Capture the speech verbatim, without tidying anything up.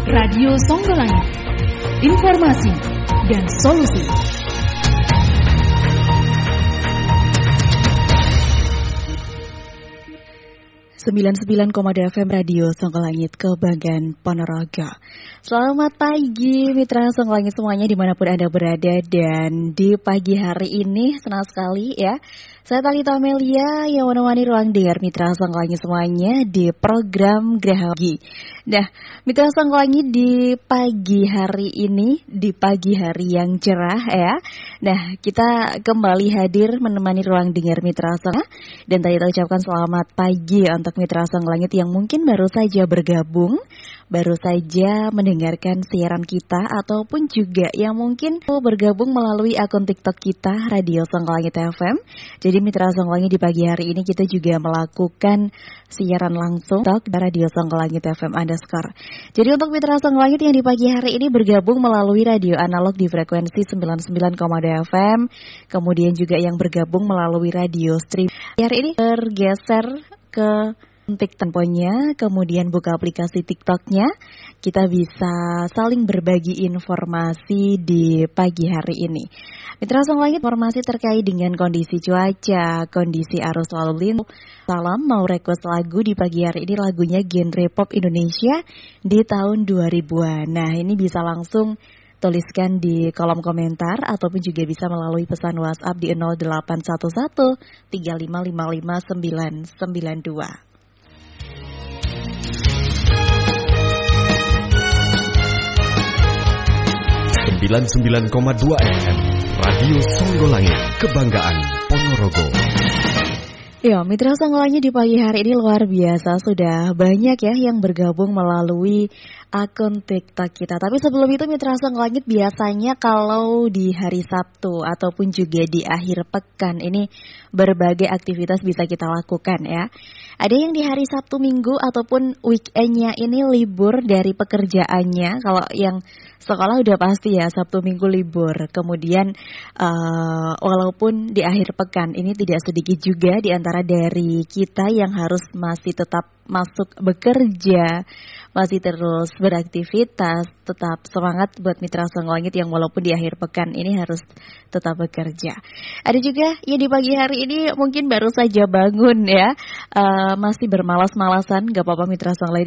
Radio Songgolangit, informasi dan solusi. sembilan puluh sembilan koma dua F M Radio Songgolangit, Kebanggaan Ponorogo. Selamat pagi mitra Songgolangit semuanya dimanapun Anda berada. Dan di pagi hari ini senang sekali ya, saya Talita Amelia yang menemani ruang dengar mitra Songgolangit semuanya di program Graha Pagi. Nah mitra Songgolangit di pagi hari ini, di pagi hari yang cerah ya. Nah kita kembali hadir menemani ruang dengar mitra Songgolangit. Dan tadi kita ucapkan selamat pagi untuk mitra Songgolangit yang mungkin baru saja bergabung, baru saja mendengarkan siaran kita, ataupun juga yang mungkin bergabung melalui akun TikTok kita Radio Songgolangit F M. Jadi mitra Songgolangit di pagi hari ini kita juga melakukan siaran langsung TikTok Radio Songgolangit F M underscore. Jadi untuk mitra Songgolangit yang di pagi hari ini bergabung melalui radio analog di frekuensi sembilan puluh sembilan koma dua F M, kemudian juga yang bergabung melalui radio stream. Hari ini bergeser ke Tik temponya, kemudian buka aplikasi TikToknya, kita bisa saling berbagi informasi di pagi hari ini. Mitra Songgolangit, informasi terkait dengan kondisi cuaca, kondisi arus lalu lintas. Salam mau request lagu di pagi hari ini, lagunya genre pop Indonesia di tahun dua ribuan. Nah ini bisa langsung tuliskan di kolom komentar ataupun juga bisa melalui pesan WhatsApp di nol delapan satu satu tiga lima lima lima sembilan sembilan dua. sembilan puluh sembilan koma dua F M Radio Songgolangit, Kebanggaan Ponorogo. Ya, mitra Songgolangit di pagi hari ini luar biasa, sudah banyak ya yang bergabung melalui akun TikTok kita. Tapi sebelum itu mitra Songgolangit, biasanya kalau di hari Sabtu ataupun juga di akhir pekan ini berbagai aktivitas bisa kita lakukan ya. Ada yang di hari Sabtu Minggu ataupun weekendnya ini libur dari pekerjaannya. Kalau yang sekolah udah pasti ya Sabtu Minggu libur. Kemudian uh, walaupun di akhir pekan ini tidak sedikit juga di antara dari kita yang harus masih tetap masuk bekerja, masih terus beraktivitas, tetap semangat buat mitra Songgolangit yang walaupun di akhir pekan ini harus tetap bekerja. Ada juga ya di pagi hari ini mungkin baru saja bangun ya, uh, masih bermalas-malasan, gak apa-apa mitra Songgolangit